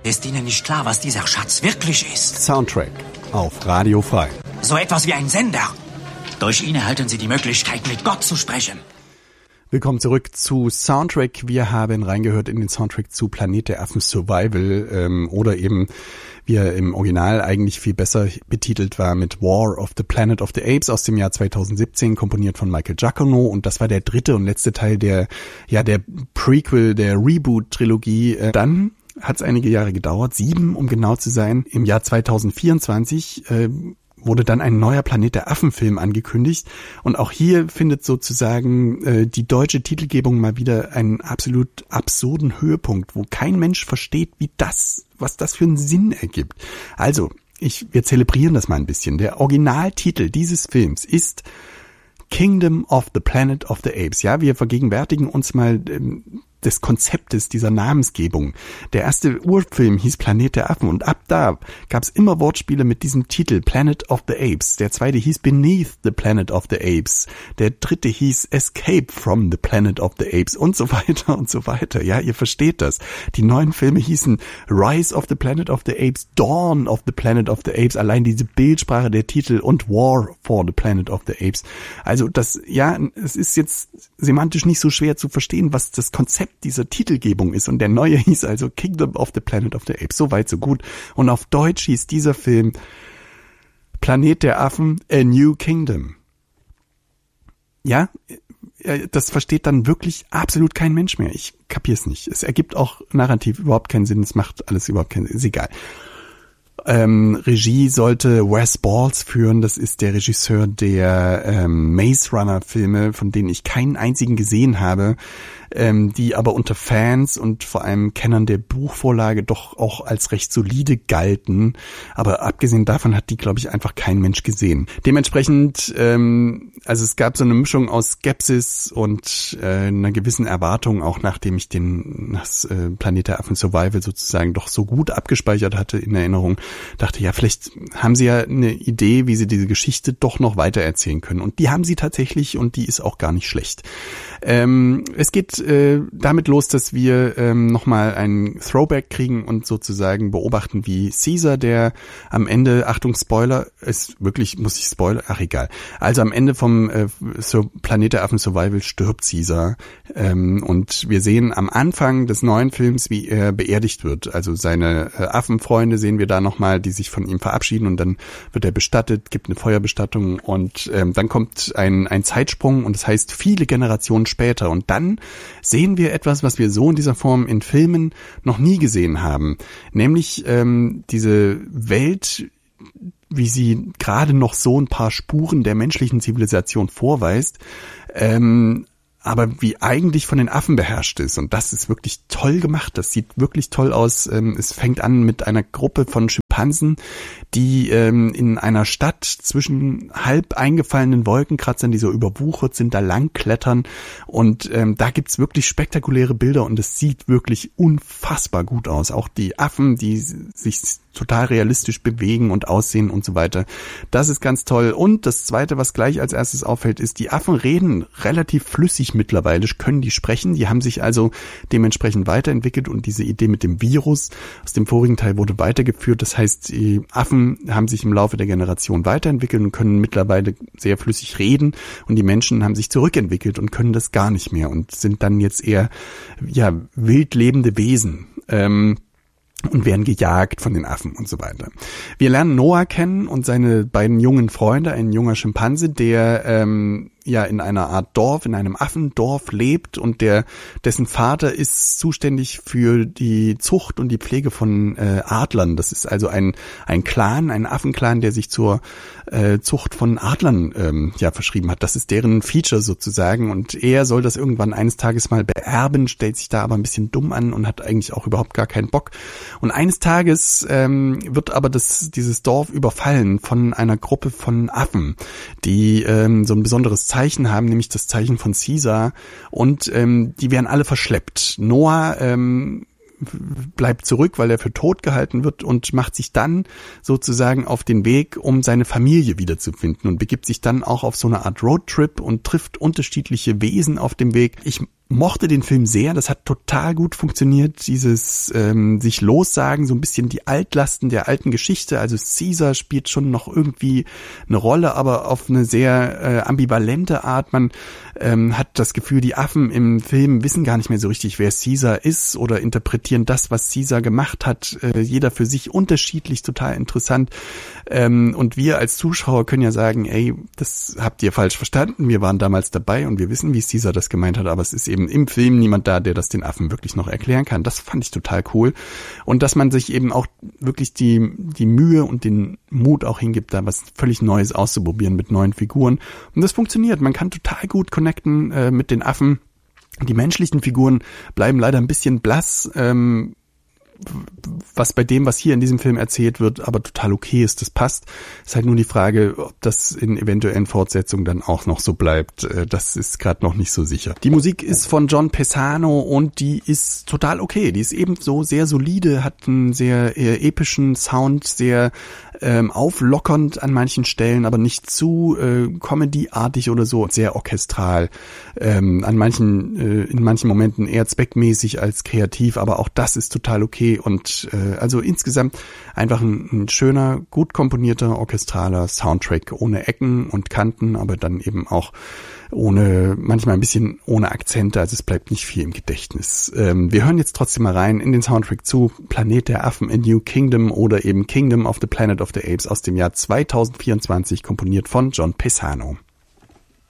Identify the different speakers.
Speaker 1: Ist Ihnen nicht klar, was dieser Schatz wirklich ist?
Speaker 2: Soundtrack auf Radio Frei.
Speaker 1: So etwas wie ein Sender. Durch ihn erhalten Sie die Möglichkeit, mit Gott zu sprechen.
Speaker 2: Willkommen zurück zu Soundtrack. Wir haben reingehört in den Soundtrack zu Planet der Affen Survival oder eben, wie er im Original eigentlich viel besser betitelt war, mit War of the Planet of the Apes aus dem Jahr 2017, komponiert von Michael Giacchino. Und das war der dritte und letzte Teil der Prequel, der Reboot-Trilogie. Dann hat es einige Jahre gedauert, 7, um genau zu sein. Im Jahr 2024 wurde dann ein neuer Planet der Affen-Film angekündigt. Und auch hier findet sozusagen die deutsche Titelgebung mal wieder einen absolut absurden Höhepunkt, wo kein Mensch versteht, was das für einen Sinn ergibt. Also, wir zelebrieren das mal ein bisschen. Der Originaltitel dieses Films ist Kingdom of the Planet of the Apes. Ja, wir vergegenwärtigen uns mal des Konzeptes dieser Namensgebung. Der erste Urfilm hieß Planet der Affen und ab da gab es immer Wortspiele mit diesem Titel Planet of the Apes. Der zweite hieß Beneath the Planet of the Apes. Der dritte hieß Escape from the Planet of the Apes und so weiter und so weiter. Ja, ihr versteht das. Die neuen Filme hießen Rise of the Planet of the Apes, Dawn of the Planet of the Apes. Allein diese Bildsprache der Titel und War for the Planet of the Apes. Also es ist jetzt semantisch nicht so schwer zu verstehen, was das Konzept dieser Titelgebung ist. Und der neue hieß also Kingdom of the Planet of the Apes. So weit, so gut. Und auf Deutsch hieß dieser Film Planet der Affen, A New Kingdom. Ja, das versteht dann wirklich absolut kein Mensch mehr. Ich kapier's nicht. Es ergibt auch narrativ überhaupt keinen Sinn. Es macht alles überhaupt keinen Sinn. Ist egal. Regie sollte Wes Balls führen. Das ist der Regisseur der Maze Runner Filme, von denen ich keinen einzigen gesehen habe, die aber unter Fans und vor allem Kennern der Buchvorlage doch auch als recht solide galten. Aber abgesehen davon hat die, glaube ich, einfach kein Mensch gesehen. Dementsprechend, also es gab so eine Mischung aus Skepsis und einer gewissen Erwartung, auch nachdem ich das Planet der Affen Survival sozusagen doch so gut abgespeichert hatte in Erinnerung, dachte, ja, vielleicht haben sie ja eine Idee, wie sie diese Geschichte doch noch weiter erzählen können. Und die haben sie tatsächlich und die ist auch gar nicht schlecht. Es geht damit los, dass wir nochmal einen Throwback kriegen und sozusagen beobachten, wie Caesar, der am Ende, Achtung, Spoiler, muss ich spoilern? Ach, egal. Also am Ende vom Planet der Affen Survival stirbt Caesar und wir sehen am Anfang des neuen Films, wie er beerdigt wird. Also seine Affenfreunde sehen wir da nochmal, die sich von ihm verabschieden und dann wird er bestattet, gibt eine Feuerbestattung und dann kommt ein Zeitsprung und das heißt viele Generationen später und dann sehen wir etwas, was wir so in dieser Form in Filmen noch nie gesehen haben, nämlich diese Welt, wie sie gerade noch so ein paar Spuren der menschlichen Zivilisation vorweist, aber wie eigentlich von den Affen beherrscht ist. Und das ist wirklich toll gemacht. Das sieht wirklich toll aus. Es fängt an mit einer Gruppe von Schimpansen, die in einer Stadt zwischen halb eingefallenen Wolkenkratzern, die so überwuchert sind, da lang klettern. Und da gibt's wirklich spektakuläre Bilder und es sieht wirklich unfassbar gut aus. Auch die Affen, die sich total realistisch bewegen und aussehen und so weiter. Das ist ganz toll. Und das Zweite, was gleich als erstes auffällt, ist, die Affen reden relativ flüssig mittlerweile, können die sprechen. Die haben sich also dementsprechend weiterentwickelt und diese Idee mit dem Virus aus dem vorigen Teil wurde weitergeführt. Das heißt, die Affen haben sich im Laufe der Generation weiterentwickelt und können mittlerweile sehr flüssig reden und die Menschen haben sich zurückentwickelt und können das gar nicht mehr und sind dann jetzt eher wild lebende Wesen. Und werden gejagt von den Affen und so weiter. Wir lernen Noah kennen und seine beiden jungen Freunde, ein junger Schimpanse, der in einer Art Dorf, in einem Affendorf lebt und dessen Vater ist zuständig für die Zucht und die Pflege von Adlern. Das ist also ein Clan, ein Affenclan, der sich zur Zucht von Adlern verschrieben hat. Das ist deren Feature sozusagen und er soll das irgendwann eines Tages mal beerben, stellt sich da aber ein bisschen dumm an und hat eigentlich auch überhaupt gar keinen Bock. Und eines Tages wird aber dieses Dorf überfallen von einer Gruppe von Affen, die so ein besonderes Zeichen haben, nämlich das Zeichen von Caesar und die werden alle verschleppt. Noah bleibt zurück, weil er für tot gehalten wird und macht sich dann sozusagen auf den Weg, um seine Familie wiederzufinden und begibt sich dann auch auf so eine Art Roadtrip und trifft unterschiedliche Wesen auf dem Weg. Ich mochte den Film sehr, das hat total gut funktioniert, dieses sich lossagen, so ein bisschen die Altlasten der alten Geschichte, also Caesar spielt schon noch irgendwie eine Rolle, aber auf eine sehr ambivalente Art. Man hat das Gefühl, die Affen im Film wissen gar nicht mehr so richtig, wer Caesar ist oder interpretieren das, was Caesar gemacht hat, jeder für sich unterschiedlich, total interessant. Und wir als Zuschauer können ja sagen, ey, das habt ihr falsch verstanden, wir waren damals dabei und wir wissen, wie Caesar das gemeint hat, aber es ist eben im Film niemand da, der das den Affen wirklich noch erklären kann. Das fand ich total cool. Und dass man sich eben auch wirklich die Mühe und den Mut auch hingibt, da was völlig Neues auszuprobieren mit neuen Figuren. Und das funktioniert. Man kann total gut connecten mit den Affen. Die menschlichen Figuren bleiben leider ein bisschen blass, was bei dem, was hier in diesem Film erzählt wird, aber total okay ist, das passt. Ist halt nur die Frage, ob das in eventuellen Fortsetzungen dann auch noch so bleibt. Das ist gerade noch nicht so sicher. Die Musik ist von John Pisano und die ist total okay. Die ist ebenso sehr solide, hat einen sehr epischen Sound, sehr auflockernd an manchen Stellen, aber nicht zu Comedy-artig oder so, sehr orchestral. In manchen Momenten eher zweckmäßig als kreativ, aber auch das ist total okay. Und also insgesamt einfach ein schöner, gut komponierter, orchestraler Soundtrack ohne Ecken und Kanten, aber dann eben auch manchmal ein bisschen ohne Akzente, also es bleibt nicht viel im Gedächtnis. Wir hören jetzt trotzdem mal rein in den Soundtrack zu Planet der Affen, A New Kingdom oder eben Kingdom of the Planet of the Apes aus dem Jahr 2024, komponiert von John Pisano.